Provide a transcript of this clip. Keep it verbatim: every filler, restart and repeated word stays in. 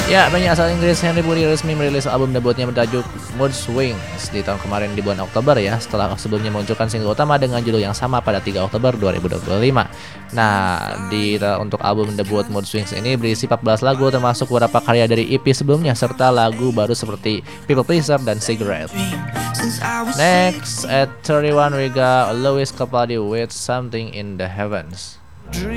Ya, penyanyi asal Inggris Henry Puri resmi merilis album debutnya bertajuk Mood Swings di tahun kemarin di bulan Oktober ya, setelah sebelumnya menunjukkan single utama dengan judul yang sama pada tiga Oktober dua ribu dua puluh lima. Nah, di untuk album debut Mood Swings ini berisi empat belas lagu termasuk beberapa karya dari E P sebelumnya serta lagu baru seperti People Pleaser dan Cigarette. Next at thirty-one we got Lewis Capaldi with Something in the Heavens.